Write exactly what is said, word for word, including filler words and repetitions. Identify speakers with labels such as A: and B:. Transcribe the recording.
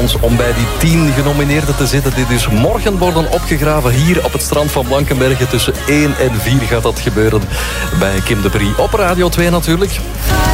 A: kans om bij die tien genomineerden te zitten die dus morgen worden opgegraven hier op het strand van Blankenberge. Tussen één en vier gaat dat gebeuren bij Kim de Brie op Radio twee natuurlijk.